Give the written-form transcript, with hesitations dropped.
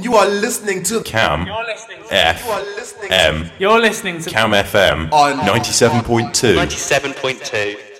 You are listening to Cam You're listening to FM. You're listening to Cam FM on 97.2. 97.2.